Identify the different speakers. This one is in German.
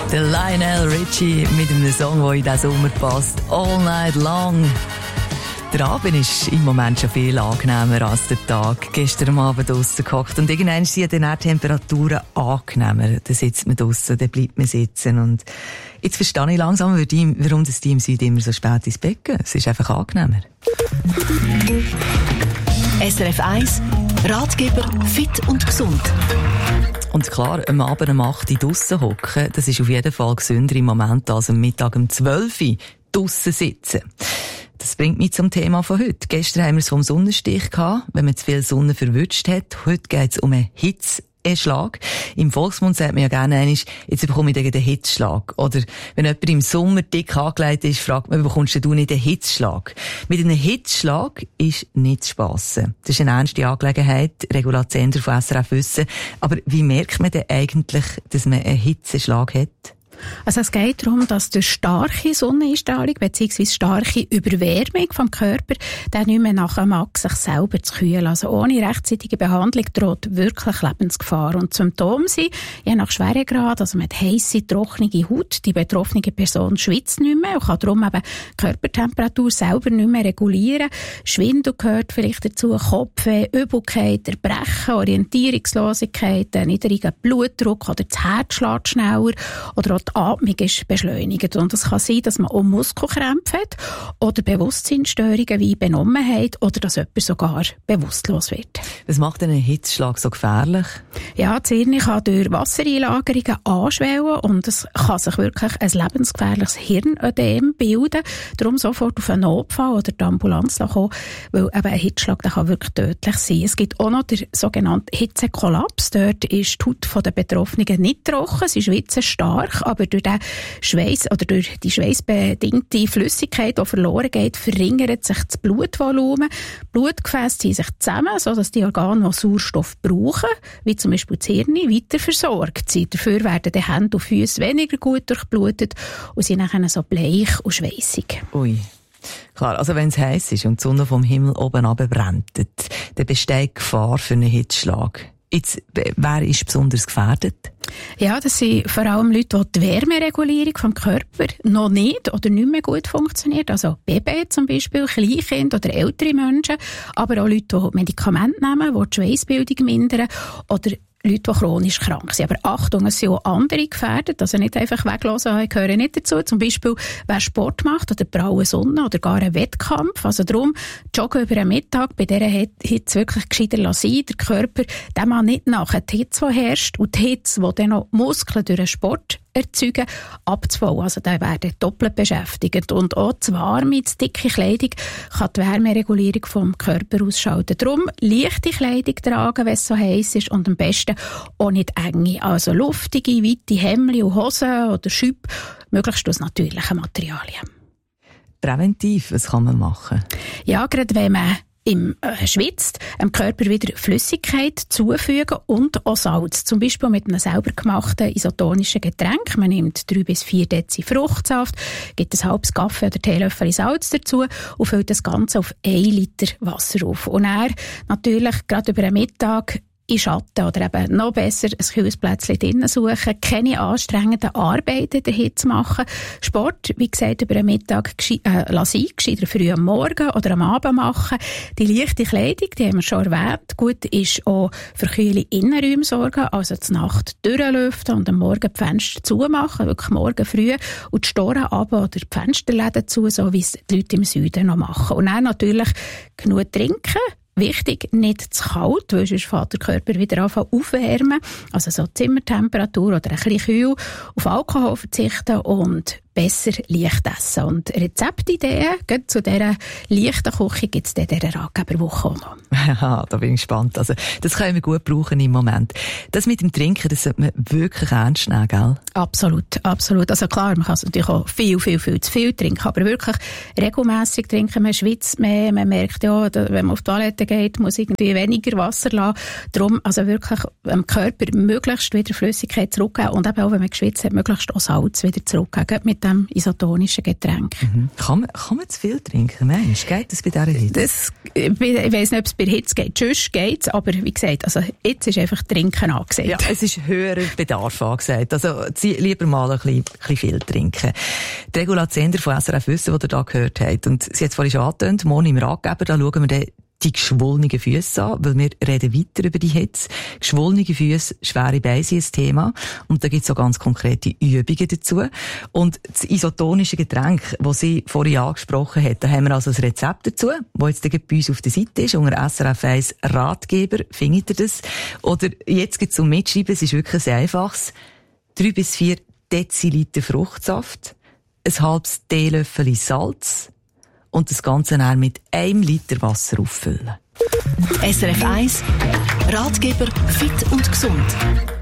Speaker 1: Der Lionel Richie mit einem Song, der in diesen Sommer passt. All Night Long. Der Abend ist im Moment schon viel angenehmer als der Tag. Gestern am Abend draussen gehockt und irgendwann sind dann die Temperaturen angenehmer. Dann sitzt man draussen, dann bleibt man sitzen. Und jetzt verstehe ich langsam, warum das Team Süd immer so spät ins Bett geht. Es ist einfach angenehmer.
Speaker 2: SRF 1, Ratgeber fit und gesund.
Speaker 1: Und klar, am Abend um 8 Uhr draussen hocken, das ist auf jeden Fall gesünder im Moment als am Mittag um 12 Uhr draussen sitzen. Das bringt mich zum Thema von heute. Gestern haben wir es vom Sonnenstich gehabt, wenn man zu viel Sonne verwünscht hat. Heute geht es um einen Hitzeschlag. Im Volksmund sagt man ja gerne einmal, jetzt bekomme ich den Hitzschlag. Oder wenn jemand im Sommer dick angelegt ist, fragt man, bekommst du nicht den Hitzschlag? Mit einem Hitzschlag ist nicht zu spassen. Das ist eine ernste Angelegenheit. Regula Zender von SRF wissen. Aber wie merkt man denn eigentlich, dass man einen Hitzeschlag hat?
Speaker 3: Also es geht darum, dass durch starke Sonneneinstrahlung bzw. starke Überwärmung vom Körper dann nicht mehr nachher mag, sich selber zu kühlen. Also ohne rechtzeitige Behandlung droht wirklich Lebensgefahr. Und Symptome sind, je nach Schweregrad, also mit heisse, trockene Haut, die betroffene Person schwitzt nicht mehr und kann darum eben die Körpertemperatur selber nicht mehr regulieren. Schwindel gehört vielleicht dazu, Kopfweh, Übelkeit, Erbrechen, Orientierungslosigkeit, niedriger Blutdruck oder das Herz schlägt schneller oder auch die Atmung ist beschleunigt. Und es kann sein, dass man auch Muskelkrämpfe hat oder Bewusstseinsstörungen wie Benommenheit oder dass jemand sogar bewusstlos wird.
Speaker 1: Was macht denn ein Hitzschlag so gefährlich?
Speaker 3: Ja, das Hirn kann durch Wassereinlagerungen anschwellen und es kann sich wirklich ein lebensgefährliches Hirnödem bilden. Darum sofort auf einen Notfall oder die Ambulanz kommen, weil eben ein Hitzschlag der kann wirklich tödlich sein. Es gibt auch noch den sogenannten Hitzekollaps. Dort ist die Haut der Betroffenen nicht trocken, sie schwitzen stark, aber durch den Schweiß oder durch die schweißbedingte Flüssigkeit, die verloren geht, verringert sich das Blutvolumen. Blutgefäße ziehen sich zusammen, sodass die Organe, die Sauerstoff brauchen, wie zum Beispiel das Hirn, weiter versorgt sind. Dafür werden die Hände und Füße weniger gut durchblutet und sind dann so bleich und schweissig.
Speaker 1: Ui. Klar, also wenn es heiß ist und die Sonne vom Himmel oben runterbrennt, dann besteht Gefahr für einen Hitzschlag. Jetzt, wer ist besonders gefährdet?
Speaker 3: Ja, das sind vor allem Leute, die die Wärmeregulierung vom Körper noch nicht oder nicht mehr gut funktioniert. Also Babys zum Beispiel, Kleinkinder oder ältere Menschen. Aber auch Leute, die Medikamente nehmen, die die Schweissbildung mindern. Oder Leute, die chronisch krank sind. Aber Achtung, es sind auch andere gefährdet. Also nicht einfach weglassen, ich gehöre nicht dazu. Zum Beispiel, wer Sport macht oder braue Sonne oder gar einen Wettkampf. Also darum, joggen über den Mittag, bei dieser Hitze wirklich gescheiter lassen. Der Körper, der mag nicht nachher die Hitze, die herrscht, und die Hitze, die dann noch Muskeln durch den Sport erzeugen, abzubauen. Also da werden doppelt beschäftigt. Und auch zu warme, zu dicke Kleidung kann die Wärmeregulierung vom Körper ausschalten. Darum leichte Kleidung tragen, wenn es so heiß ist, und am besten auch nicht enge. Also luftige, weite Hemden und Hosen oder Schüppe, möglichst aus natürlichen Materialien.
Speaker 1: Präventiv, was kann man machen?
Speaker 3: Ja, gerade wenn man schwitzt, dem Körper wieder Flüssigkeit zufügen und auch Salz. Zum Beispiel mit einem selber gemachten isotonischen Getränk. Man nimmt 3 bis 4 Dezi Fruchtsaft, gibt ein halbes Kaffee oder Teelöffel Salz dazu und füllt das Ganze auf 1 Liter Wasser auf. Und dann natürlich gerade über den Mittag in Schatten oder eben noch besser ein kühles Plätzchen drinnen suchen, keine anstrengenden Arbeiten in der Hitze machen, Sport, wie gesagt, über den Mittag lassen, gescheiter früh am Morgen oder am Abend machen. Die leichte Kleidung, die haben wir schon erwähnt, gut ist auch für kühle Innenräume sorgen, also die Nacht durchlüften und am Morgen die Fenster zumachen, wirklich morgen früh, und die Storen runter oder die Fensterläden zu, so wie es die Leute im Süden noch machen. Und dann natürlich genug trinken. Wichtig, nicht zu kalt, weil sonst fängt der Körper wieder an aufwärmen. Also so Zimmertemperatur oder ein bisschen kühl. Auf Alkohol verzichten und besser leicht essen. Und Rezeptideen zu dieser leichten Küche gibt es in dieser Ratgeberwoche auch noch.
Speaker 1: Ja, da bin ich gespannt. Also, das können wir gut brauchen im Moment. Das mit dem Trinken, das sollte man wirklich ernst nehmen, gell?
Speaker 3: Absolut, absolut. Also klar, man kann es natürlich auch viel zu viel trinken, aber wirklich regelmässig trinken. Man schwitzt mehr, man merkt ja, wenn man auf die Toilette geht, muss irgendwie weniger Wasser lassen. Darum, also wirklich dem Körper möglichst wieder Flüssigkeit zurückgeben und eben auch, wenn man geschwitzt hat, möglichst auch Salz wieder zurückgeben. Mit mit dem isotonischen Getränk.
Speaker 1: Kann man zu viel trinken, Mensch? Geht das bei dieser Hitze?
Speaker 3: Ich weiss nicht, ob es bei Hitze geht. Sonst geht es, aber wie gesagt, also jetzt ist einfach Trinken angesagt.
Speaker 1: Ja, es ist höherer Bedarf angesagt. Also lieber mal ein bisschen viel trinken. Die Regula Zender von SRF Wissen, die ihr da gehört habt, und sie hat es vorhin schon angetönt, morgen im Ratgeber, da schauen wir dann die geschwollenen Füsse an, weil wir reden weiter über die Hitze. Geschwollene Füsse, schwere Beine sind ein Thema. Und da gibt es auch ganz konkrete Übungen dazu. Und das isotonische Getränk, das sie vorhin angesprochen hat, da haben wir also ein Rezept dazu, das jetzt bei uns auf der Seite ist, unter SRF 1 Ratgeber, findet ihr das. Oder jetzt gibt es zum Mitschreiben, es ist wirklich ein einfaches, 3 bis 4 Deziliter Fruchtsaft, ein halbes Teelöffel Salz, und das Ganze dann mit 1 Liter Wasser auffüllen.
Speaker 2: SRF 1 Ratgeber fit und gesund.